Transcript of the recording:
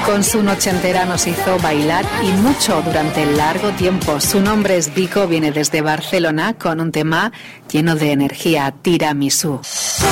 Con su nochentera nos hizo bailar y mucho durante largo tiempo. Su nombre es Vico, viene desde Barcelona con un tema lleno de energía, Tiramisú.